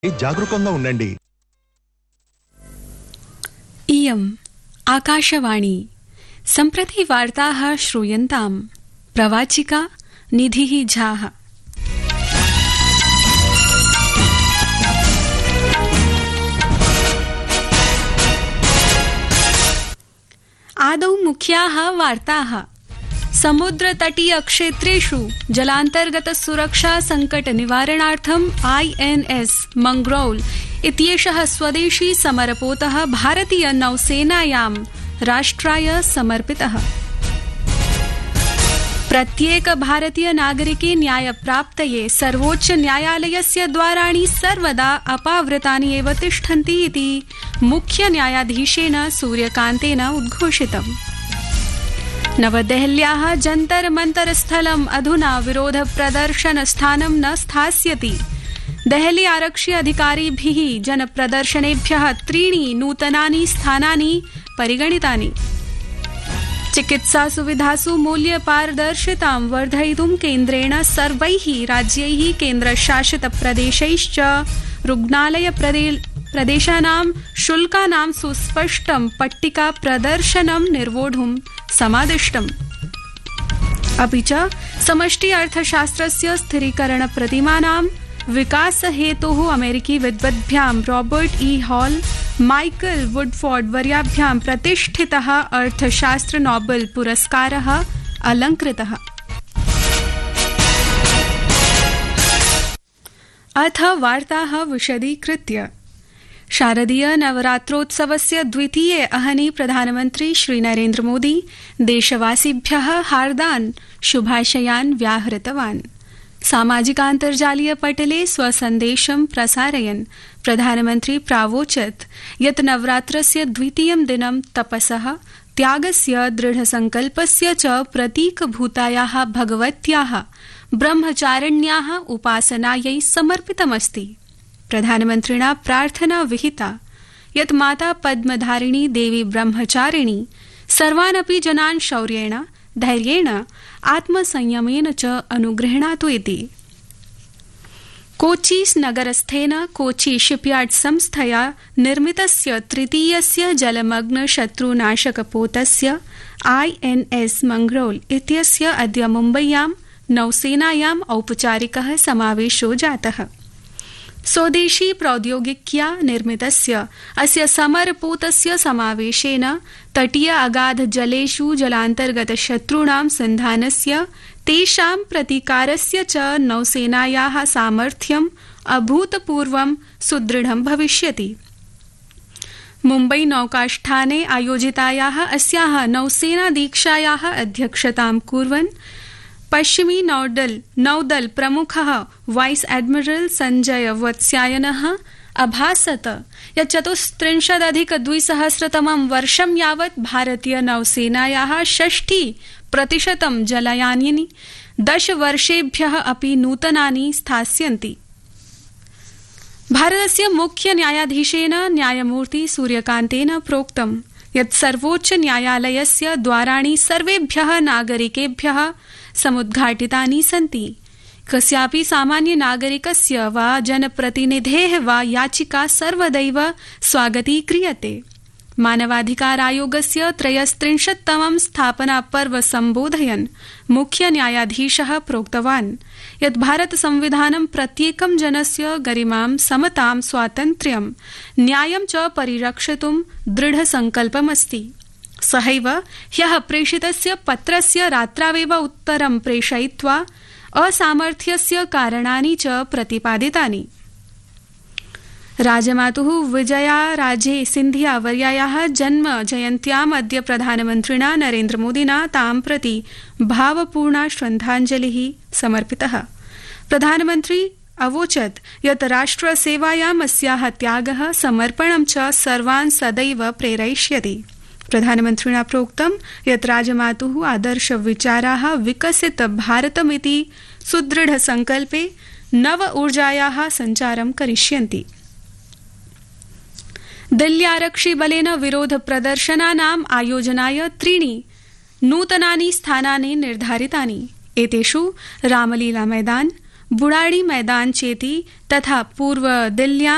జాగరూకంగా ఉండండి. इयम् आकाशवाणी सम्प्रति वार्ताः श्रूयन्ताम्. प्रवाचिका निधिः झाः. आदौ मुख्याः वार्ताः. समुद्रतटीय क्षेत्रेषु जलान्तर्गत सुरक्षा संकट निवारणार्थं INS मंग्रौल इत्येषः स्वदेशी समरपोतः भारतीय नौसेनायां राष्ट्राय समर्पितः. प्रत्येक भारतीय नागरिके न्यायप्राप्तये सर्वोच्च न्यायालयस्य द्वाराणि सर्वदा अपावृतानि एव तिष्ठन्ति इति मुख्य न्यायाधीशेन सूर्यकान्तेन उद्घोषितम्. नवदेहल्याः जन्तर मंतर स्थलम् अधुना विरोध प्रदर्शन स्थानं न स्थास्यति. देहली आरक्षि अधिकारिभिः जनप्रदर्शनेभ्यः 3 नूतनानि स्थानानि परिगणितानि. चिकित्सा सुविधासु मूल्य पारदर्शितां वर्धयितुं केन्द्रेण सर्वैः राज्यैः केन्द्रशासित प्रदेशैश्च रुग्णालय प्रदेशानां शुल्कानां सुस्पष्टं पट्टिका प्रदर्शनं निर्वोढुं समादिष्टम्. अपि च समष्टि अर्थशास्त्रस्य स्थिरीकरण प्रतिमानां विकास हेतोः अमेरिकी विद्वद्भ्यां रॉबर्ट E. हॉल, माइकल वुडफॉर्ड वर्याभ्यां प्रतिष्ठितः अर्थशास्त्र नोबेल पुरस्कारः अलङ्कृतः. अथ वार्ताः विशदीकृत्य. शारदीय नवरात्रोत्सवस्य द्वितीये अहनि प्रधानमन्त्री श्री नरेन्द्र मोदी देशवासिभ्यः हार्दान् शुभाशयान् व्याहृतवान्. सामाजिकान्तर्जालीय पटले स्वसन्देशं प्रसारयन् प्रधानमन्त्री प्रावोचत् यत् नवरात्रस्य द्वितीयं दिनं तपसः, त्यागस्य, दृढसंकल्पस्य च प्रतीकभूतायाः भगवत्याः ब्रह्मचारिण्याः उपासनायै समर्पितमस्ति. प्रधानमन्त्रिणा प्रार्थना विहिता यत् माता पद्मधारिणी देवी ब्रह्मचारिणी सर्वानपि जनान् शौर्येण, धैर्येण, आत्मसंयमेन च अनुगृह्णातु इति. कोची नगरस्थेन कोची शिपयार्ड संस्थया निर्मितस्य तृतीयस्य जलमग्न शत्रुनाशकपोतस्य INS मंग्रौल इत्यस्य अद्य मुम्बय्यां नौसेनायाम् औपचारिकः समावेशो जातः. स्वदेशी प्रौद्योगिक्या निर्मितस्य अस्य समरपोतस्य समावेशेन तटीय अगाध जलेषु जलान्तर्गत शत्रूणां सन्धानस्य, तेषां प्रतीकारस्य च नौसेनायाः सामर्थ्यम् अभूतपूर्वं सुदृढं भविष्यति. मुम्बई नौकाष्ठाने आयोजितायाः अस्याः नौसेना दीक्षायाः अध्यक्षतां कुर्वन् पश्चिमी नौदल प्रमुखः वाइस एडमिरल संजय वत्स्यायनः अभासत यत् 34,200 वर्षं यावत् भारतीय नौसेनायाः 60% जलयानानि 10 वर्षेभ्यः अपि नूतनानि स्थास्यन्ति. भारतस्य मुख्य न्यायाधीशेन न्यायमूर्ति सूर्यकान्तेन प्रोक्तम् यत् सर्वोच्च न्यायालयस्य द्वाराणि सर्वेभ्यः नागरिकेभ्यः समुद्घाटितानि सन्ति. कस्यापि सामान्य नागरिकस्य वा जनप्रतिनिधेः वा याचिका सर्वदैव स्वागतीक्रियते. मानवाधिकारायोगस्य 33तमं स्थापनापर्व सम्बोधयन् मुख्य न्यायाधीशः प्रोक्तवान् यत् भारत संविधानं प्रत्येकं जनस्य गरिमां, समतां, स्वातन्त्र्यं, न्यायं च परिरक्षितुं दृढसंकल्पमस्ति. सहैव ह्यः प्रेषितस्य पत्रस्य रात्रावेव उत्तरं प्रेषयित्वा असामर्थ्यस्य कारणानि च प्रतिपादितानि. राजमातुः विजयाराजे सिन्धिया वर्यायाः जन्म जयन्त्याम् अद्य प्रधानमन्त्रिणा नरेन्द्र मोदिना तां प्रति भावपूर्णा श्रद्धाञ्जलिः समर्पितः. प्रधानमन्त्री अवोचत् यत् राष्ट्रसेवायाम् अस्याः त्यागः, समर्पणं च सर्वान् सदैव प्रेरयिष्यति. प्रधानमन्त्रिणा प्रोक्तं यत् राजमातुः आदर्श विचाराः विकसित भारतमिति सुदृढ संकल्पे नव ऊर्जायाः सञ्चारं करिष्यन्ति. दिल्ल्यारक्षि बलेन विरोध प्रदर्शनानाम् आयोजनाय 3 नूतनानि स्थानानि निर्धारितानि. एतेषु रामलीला मैदान, बुराड़ी मैदान चेति तथा पूर्व दिल्ल्यां